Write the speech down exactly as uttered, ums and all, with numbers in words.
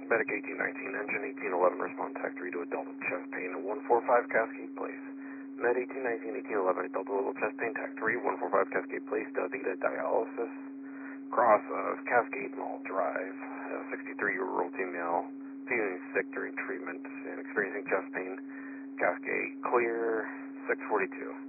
Medic eighteen nineteen, engine eighteen eleven, respond tech three to adult with chest pain at one four five Cascade Place. Med eighteen nineteen, eighteen eleven, adult with little chest pain, tech three, one four five Cascade Place, Davida Dialysis, cross of Cascade Mall Drive, a sixty-three-year-old female, feeling sick during treatment and experiencing chest pain, Cascade clear, six forty-two.